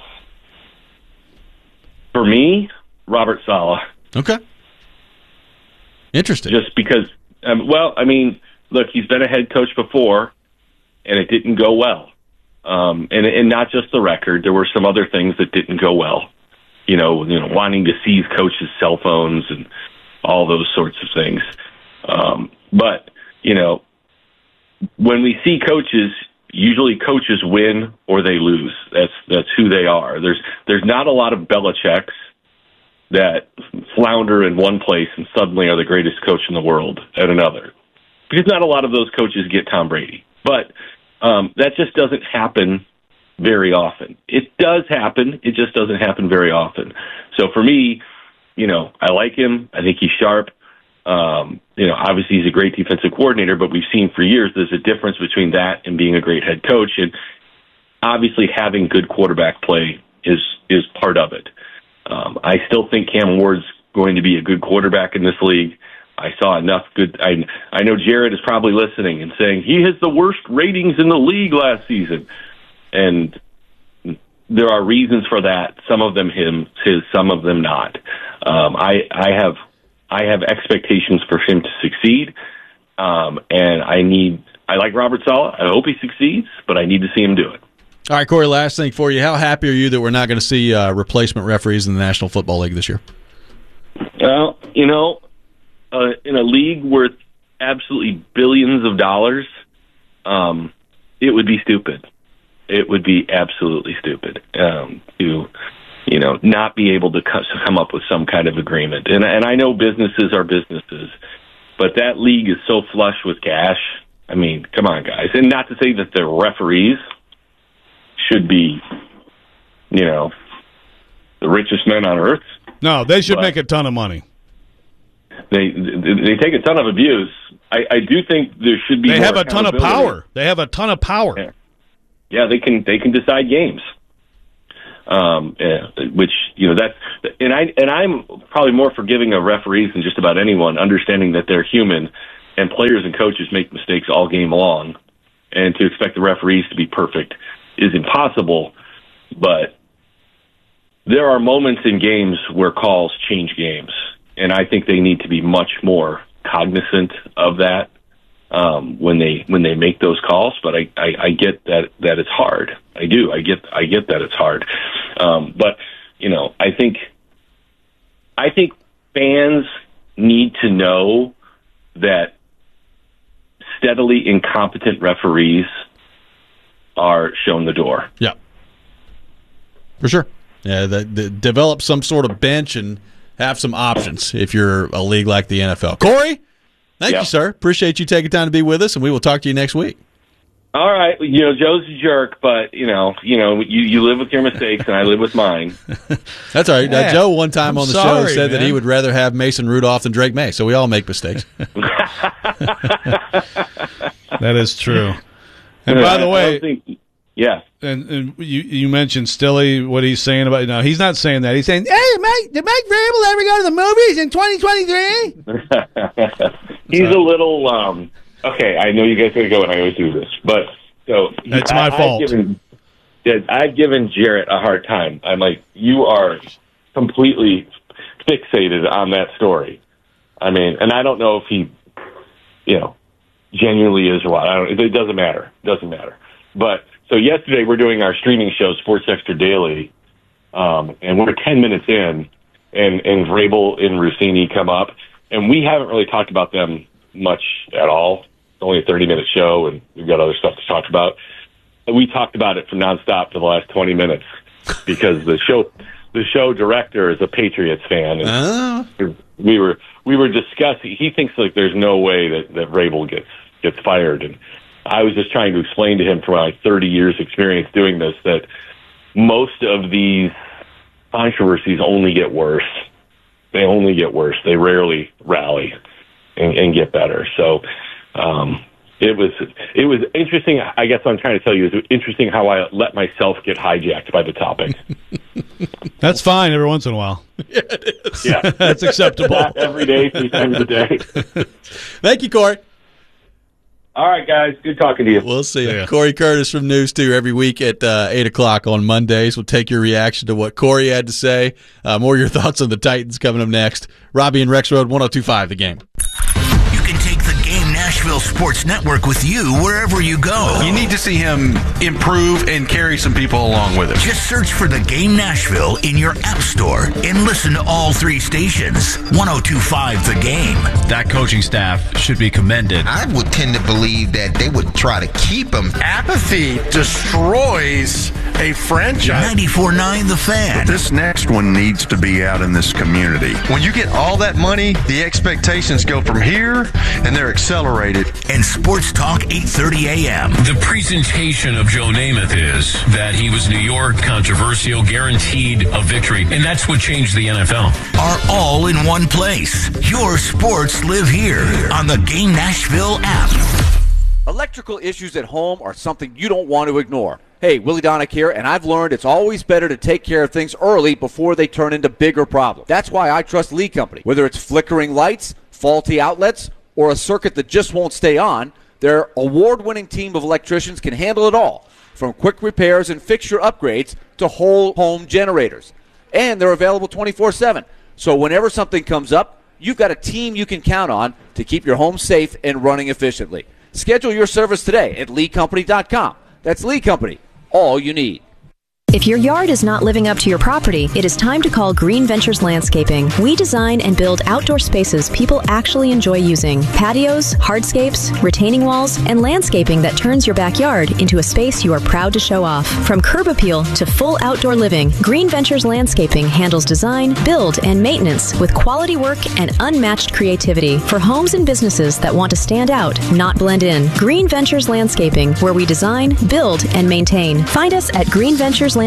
for me, Robert Saleh. Okay. Interesting. Just because, look, he's been a head coach before, and it didn't go well. And not just the record. There were some other things that didn't go well. Wanting to seize coaches' cell phones and all those sorts of things. But when we see coaches, usually coaches win or they lose. That's who they are. There's not a lot of Belichicks that flounder in one place and suddenly are the greatest coach in the world at another. Because not a lot of those coaches get Tom Brady. But that just doesn't happen very often. It does happen. It just doesn't happen very often. So for me, I like him. I think he's sharp. Obviously he's a great defensive coordinator, but we've seen for years there's a difference between that and being a great head coach. And obviously having good quarterback play is part of it. I still think Cam Ward's going to be a good quarterback in this league. I saw enough good. I know Jared is probably listening and saying he has the worst ratings in the league last season, and there are reasons for that. Some of them his, some of them not. I have expectations for him to succeed, and I need I like Robert Saleh. I hope he succeeds, but I need to see him do it. All right, Corey, last thing for you. How happy are you that we're not going to see replacement referees in the National Football League this year? Well, in a league worth absolutely billions of dollars, it would be stupid. It would be absolutely stupid to not be able to come up with some kind of agreement. And I know businesses are businesses, but that league is so flush with cash. I mean, come on, guys. And not to say that the referees should be, the richest men on earth. No, they should make a ton of money. They take a ton of abuse. I do think there should be. They more have a ton of accountability. power. They have a ton of power. Yeah, they can decide games. Which that's and I'm probably more forgiving of referees than just about anyone, understanding that they're human and players and coaches make mistakes all game long, and to expect the referees to be perfect is impossible. But there are moments in games where calls change games, and I think they need to be much more cognizant of that when they make those calls. But I get that it's hard. I do. I get that it's hard. But I think fans need to know that steadily incompetent referees are shown the door. Yeah, for sure. Yeah, develop some sort of bench and have some options if you're a league like the NFL. Corey, thank you, sir. Appreciate you taking time to be with us, and we will talk to you next week. All right. Joe's a jerk, but, you live with your mistakes, and I live with mine. That's all right. Yeah. Joe one time I'm on the sorry, show said that he would rather have Mason Rudolph than Drake May, so we all make mistakes. That is true. And by the way, yeah. And you mentioned Stilly, what he's saying about. No, he's not saying that. He's saying, "Hey, Mike, did Mike Vrabel ever go to the movies in 2023?" He's a little. Okay, I know you guys are going to go, and I always do this, but it's my fault. I've given Jarrett a hard time. I'm like, you are completely fixated on that story. I mean, and I don't know if he, genuinely is or what. It doesn't matter. But so yesterday we're doing our streaming show, Sports Extra Daily, and we're 10 minutes in, and Vrabel and Rossini come up, and we haven't really talked about them much at all. It's only a 30-minute show, and we've got other stuff to talk about. And we talked about it for nonstop for the last 20 minutes because the show director is a Patriots fan, and we were discussing. He thinks like there's no way that Vrabel gets fired, and I was just trying to explain to him from my 30 years experience doing this that most of these controversies only get worse. They only get worse. They rarely rally and get better. So it was interesting. I guess what I'm trying to tell you is interesting how I let myself get hijacked by the topic. That's fine every once in a while. Yeah, it is. Yeah. That's acceptable. Not every day, 3 times a day. Thank you, Corey. All right, guys. Good talking to you. We'll see you. Corey Curtis from News 2 every week at 8 o'clock on Mondays. We'll take your reaction to what Corey had to say. More of your thoughts on the Titans coming up next. Robbie and Rex Road, 102.5 The Game. You can take the Game Nashville Sports Network with you wherever you go. You need to see him improve and carry some people along with him. Just search for the Game Nashville in your app store and listen to all 3 stations. 102.5 The Game. That coaching staff should be commended. I would tend to believe that they would try to keep him. Apathy destroys a franchise. 94.9 The Fan. This next one needs to be out in this community. When you get all that money, the expectations go from here, and they're accelerated. And Sports Talk 8:30 a.m. The presentation of Joe Namath is that he was New York, controversial, guaranteed a victory, and that's what changed the NFL. Are all in one place. Your sports live here on the Game Nashville app. Electrical issues at home are something you don't want to ignore. Hey, Willie Donick here, and I've learned it's always better to take care of things early before they turn into bigger problems. That's why I trust Lee Company. Whether it's flickering lights, faulty outlets, or a circuit that just won't stay on, their award-winning team of electricians can handle it all, from quick repairs and fixture upgrades to whole home generators. And they're available 24/7. So whenever something comes up, you've got a team you can count on to keep your home safe and running efficiently. Schedule your service today at LeeCompany.com. That's Lee Company, all you need. If your yard is not living up to your property, it is time to call Green Ventures Landscaping. We design and build outdoor spaces people actually enjoy using. Patios, hardscapes, retaining walls, and landscaping that turns your backyard into a space you are proud to show off. From curb appeal to full outdoor living, Green Ventures Landscaping handles design, build, and maintenance with quality work and unmatched creativity for homes and businesses that want to stand out, not blend in. Green Ventures Landscaping, where we design, build, and maintain. Find us at greenventureslandscaping.com.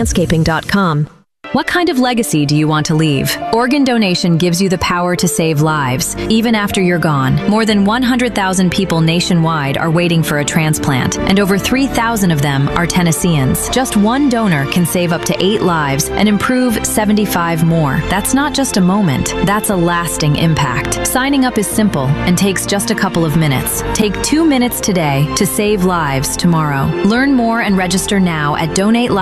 What kind of legacy do you want to leave? Organ donation gives you the power to save lives, even after you're gone. More than 100,000 people nationwide are waiting for a transplant, and over 3,000 of them are Tennesseans. Just one donor can save up to 8 lives and improve 75 more. That's not just a moment, that's a lasting impact. Signing up is simple and takes just a couple of minutes. Take 2 minutes today to save lives tomorrow. Learn more and register now at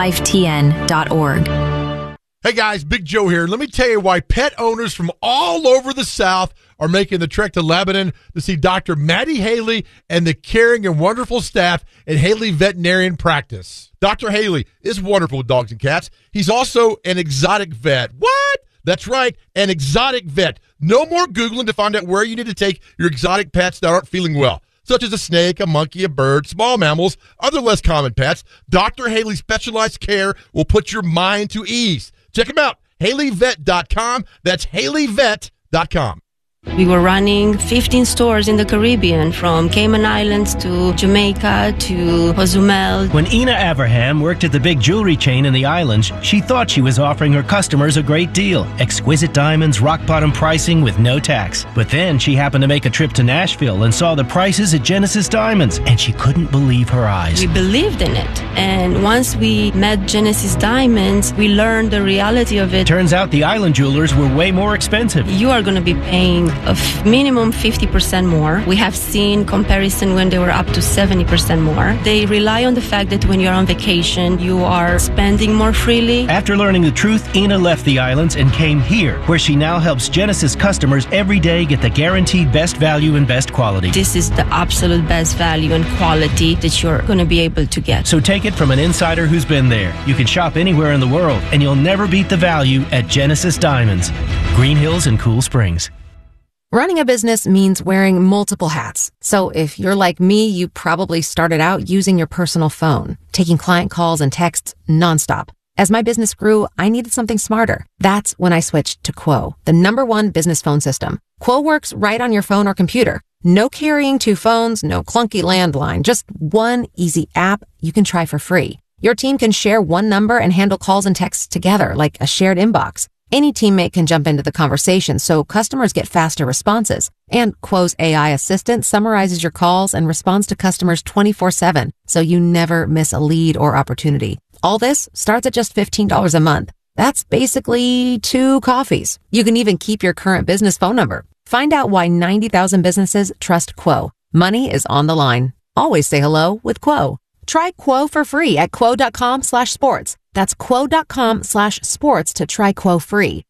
donatelifetn.org. Hey guys, Big Joe here. Let me tell you why pet owners from all over the South are making the trek to Lebanon to see Dr. Maddie Haley and the caring and wonderful staff at Haley Veterinarian Practice. Dr. Haley is wonderful with dogs and cats. He's also an exotic vet. What? That's right, an exotic vet. No more Googling to find out where you need to take your exotic pets that aren't feeling well, such as a snake, a monkey, a bird, small mammals, other less common pets. Dr. Haley's specialized care will put your mind to ease. Check them out, HaleyVet.com. That's HaleyVet.com. We were running 15 stores in the Caribbean, from Cayman Islands to Jamaica to Cozumel. When Ina Averham worked at the big jewelry chain in the islands, she thought she was offering her customers a great deal. Exquisite diamonds, rock-bottom pricing with no tax. But then she happened to make a trip to Nashville and saw the prices at Genesis Diamonds, and she couldn't believe her eyes. We believed in it. And once we met Genesis Diamonds, we learned the reality of it. Turns out the island jewelers were way more expensive. You are going to be paying a minimum 50% more. We have seen comparison when they were up to 70% more. They rely on the fact that when you're on vacation, you are spending more freely. After learning the truth, Ina left the islands and came here, where she now helps Genesis customers every day get the guaranteed best value and best quality. This is the absolute best value and quality that you're going to be able to get. So take it from an insider who's been there. You can shop anywhere in the world, and you'll never beat the value at Genesis Diamonds. Green Hills and Cool Springs. Running a business means wearing multiple hats. So if you're like me, you probably started out using your personal phone, taking client calls and texts nonstop. As my business grew, I needed something smarter. That's when I switched to Quo, the #1 business phone system. Quo works right on your phone or computer. No carrying 2 phones, no clunky landline, just one easy app you can try for free. Your team can share one number and handle calls and texts together like a shared inbox. Any teammate can jump into the conversation, so customers get faster responses. And Quo's AI assistant summarizes your calls and responds to customers 24/7, so you never miss a lead or opportunity. All this starts at just $15 a month. That's basically 2 coffees. You can even keep your current business phone number. Find out why 90,000 businesses trust Quo. Money is on the line. Always say hello with Quo. Try Quo for free at quo.com/sports. That's quo.com/sports to try Quo free.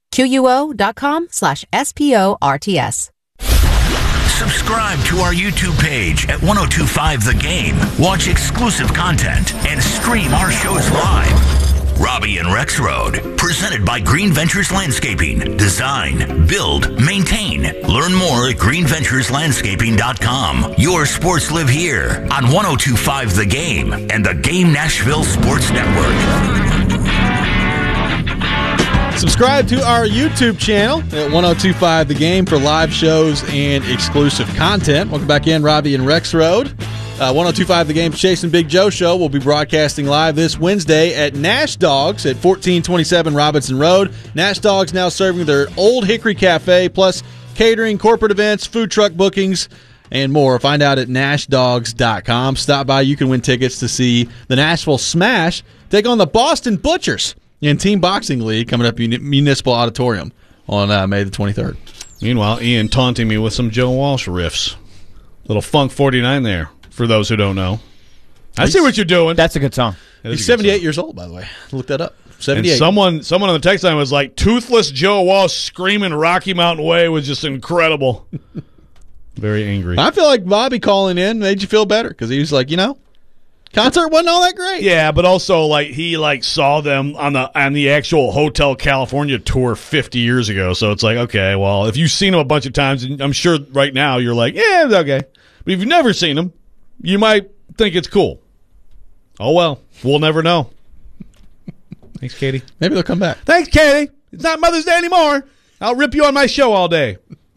QUO.com/SPORTS. Subscribe to our YouTube page at 1025 The Game. Watch exclusive content and stream our shows live. Robbie and Rex Road, presented by Green Ventures Landscaping. Design, build, maintain. Learn more at greenventureslandscaping.com. Your sports live here on 1025 The Game and the Game Nashville Sports Network. Subscribe to our YouTube channel at 1025 The Game for live shows and exclusive content. Welcome back in, Robbie and Rex Road. 1025 The Game's Chase and Big Joe show will be broadcasting live this Wednesday at Nash Dogs at 1427 Robinson Road. Nash Dogs now serving their Old Hickory Cafe, plus catering, corporate events, food truck bookings, and more. Find out at nashdogs.com. Stop by. You can win tickets to see the Nashville Smash take on the Boston Butchers in Team Boxing League coming up at Municipal Auditorium on May the 23rd. Meanwhile, Ian taunting me with some Joe Walsh riffs. Little Funk 49 there. For those who don't know, I see what you're doing. That's a good song. He's 78 years old, by the way. Look that up. 78. And someone on the text line was like, "Toothless Joe Walsh screaming Rocky Mountain Way was just incredible." Very angry. I feel like Bobby calling in made you feel better because he was like, concert wasn't all that great. Yeah, but also he saw them on the actual Hotel California tour 50 years ago. So it's like, okay, well, if you've seen them a bunch of times, I'm sure right now you're like, yeah, it's okay. But if you've never seen them, you might think it's cool. Oh well, we'll never know. Thanks, Katie. Maybe they'll come back. Thanks, Katie. It's not Mother's Day anymore. I'll rip you on my show all day.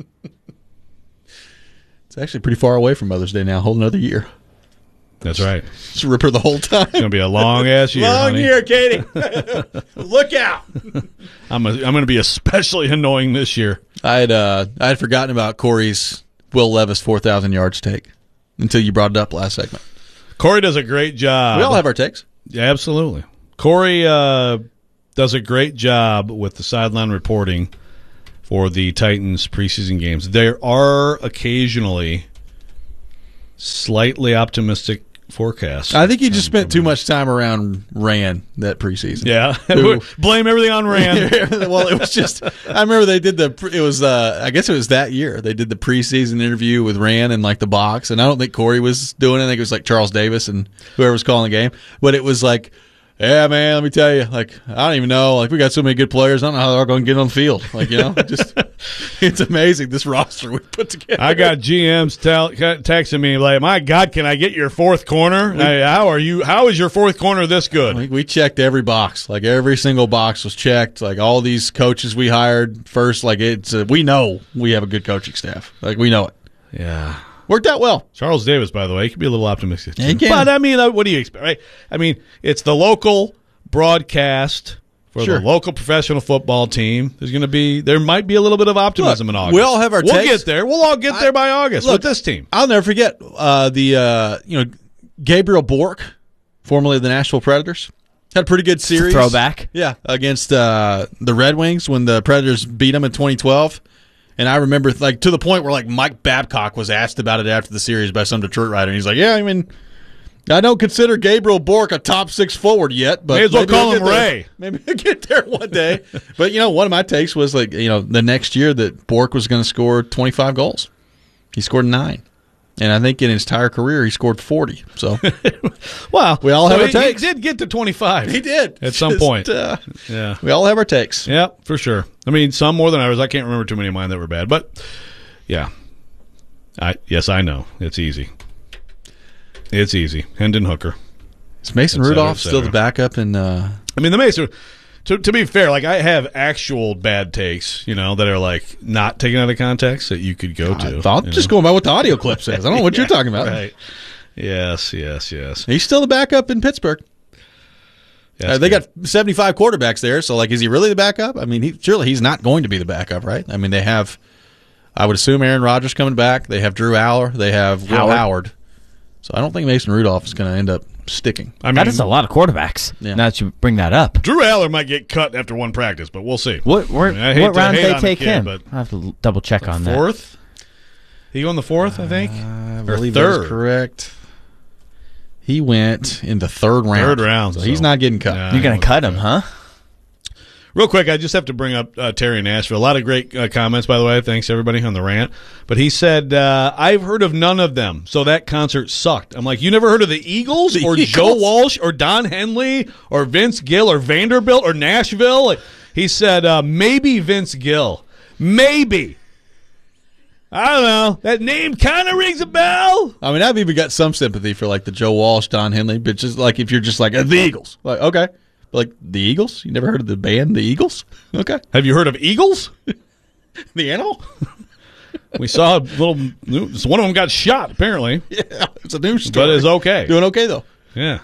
It's actually pretty far away from Mother's Day now. A whole another year. That's right. Just rip her the whole time. It's going to be a long-ass year, Long honey. year, Katie. Look out. I'm going to be especially annoying this year. I had forgotten about Corey's Will Levis 4,000 yards take until you brought it up last segment. Corey does a great job. We all have our takes. Yeah, absolutely. Corey does a great job with the sideline reporting for the Titans preseason games. There are occasionally slightly optimistic forecasts. I think he just spent too much time around Rand that preseason. Yeah. Blame everything on Rand. Well, it was just, I remember they did I guess it was that year. They did the preseason interview with Rand in the box, and I don't think Corey was doing it. I think it was Charles Davis and whoever was calling the game. But it was yeah, man, let me tell you, I don't even know. We got so many good players. I don't know how they're going to get on the field. Just it's amazing, this roster we put together. I got GMs texting me my God, can I get your fourth corner? How is your fourth corner this good? We checked every box. Every single box was checked. All these coaches we hired first, we know we have a good coaching staff. We know it. Yeah. Worked out well. Charles Davis, by the way, he could be a little optimistic. Yeah, he can. But, what do you expect, right? It's the local broadcast for the local professional football team. There might be a little bit of optimism in August. We all have our takes. We'll get there. We'll all get there by August with this team. I'll never forget Gabriel Bork, formerly of the Nashville Predators, had a pretty good series. Throwback. Yeah, against the Red Wings when the Predators beat them in 2012. And I remember, to the point where, Mike Babcock was asked about it after the series by some Detroit writer. And he's like, yeah, I don't consider Gabriel Bork a top 6 forward yet. But may as well call him Ray. Maybe he'll get there one day. But, one of my takes was, the next year that Bork was going to score 25 goals. He scored 9. And I think in his entire career, he scored 40. So, well, we all have our takes. He did get to 25. He did. At some point. Yeah. We all have our takes. Yeah, for sure. Some more than others. I can't remember too many of mine that were bad. But, yeah. Yes, I know. It's easy. It's easy. Hendon Hooker. Is Mason Rudolph still the backup? The Mason... To be fair, I have actual bad takes, that are not taken out of context that you could go to. I'm just going by what the audio clip says. I don't know what you're talking about. Right. Yes. He's still the backup in Pittsburgh. Yes, they got 75 quarterbacks there, so is he really the backup? Surely he's not going to be the backup, right? They have, I would assume, Aaron Rodgers coming back. They have Drew Aller. They have Will Howard. So I don't think Mason Rudolph is going to end up sticking. That is a lot of quarterbacks. Yeah. Now that you bring that up, Drew Aller might get cut after one practice, but we'll see. What round did they take him? But I have to double check on that. Fourth? He go in the fourth, I think, I believe that's correct. He went in the third round. So he's not getting cut. You're going to cut him, huh? Real quick, I just have to bring up Terry in Nashville. A lot of great comments, by the way. Thanks, everybody, on the rant. But he said, I've heard of none of them, so that concert sucked. I'm like, you never heard of the Eagles Joe Walsh or Don Henley or Vince Gill or Vanderbilt or Nashville? He said, maybe Vince Gill. Maybe. I don't know. That name kind of rings a bell. I've even got some sympathy for the Joe Walsh, Don Henley, but just if you're just the Eagles. Okay. The Eagles? You never heard of the band, the Eagles? Okay. Have you heard of Eagles? The animal? We saw a little news. One of them got shot, apparently. Yeah, it's a news story. But it's okay. Doing okay, though. Yeah.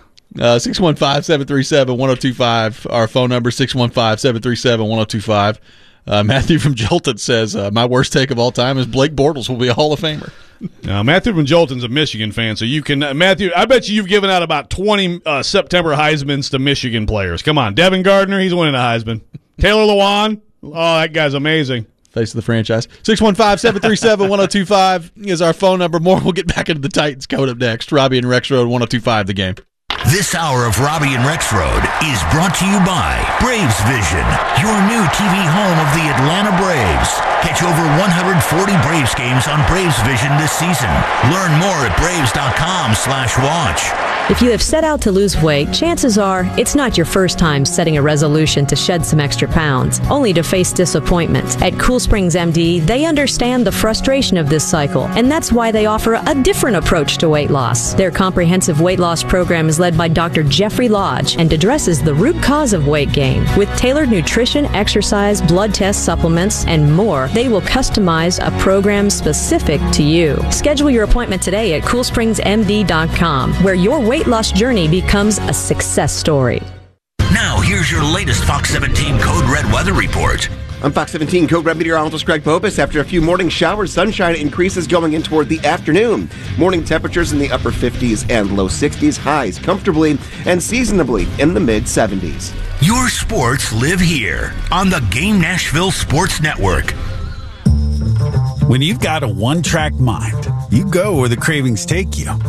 615-737-1025. Our phone number, 615-737-1025. Matthew from Jolton says, my worst take of all time is Blake Bortles will be a Hall of Famer. Now, Matthew from Jolton's a Michigan fan, so you can Matthew, I bet you've given out about 20 September Heismans to Michigan players. Come on, Devin Gardner, he's winning a Heisman. Taylor Lewan, that guy's amazing. Face of the franchise. 615-737-1025 is our phone number. More, we'll get back into the Titans code up next. Robbie and Rex Road, 1025 The Game. This hour of Robbie and Rex Road is brought to you by Braves Vision, your new TV home of the Atlanta Braves. Catch over 140 Braves games on Braves Vision this season. Learn more at braves.com/watch. If you have set out to lose weight, chances are it's not your first time setting a resolution to shed some extra pounds, only to face disappointment. At Cool Springs MD, they understand the frustration of this cycle, and that's why they offer a different approach to weight loss. Their comprehensive weight loss program is led by Dr. Jeffrey Lodge and addresses the root cause of weight gain. With tailored nutrition, exercise, blood tests, supplements, and more, they will customize a program specific to you. Schedule your appointment today at CoolSpringsMD.com, where your weight loss journey becomes a success story. Now, here's your latest Fox 17 Code Red weather report. I'm Fox 17 Code Red meteorologist Greg Bobus. After a few morning showers, sunshine increases going in toward the afternoon. Morning temperatures in the upper 50s and low 60s, highs comfortably and seasonably in the mid-70s. Your sports live here on the Game Nashville Sports Network. When you've got a one-track mind, you go where the cravings take you.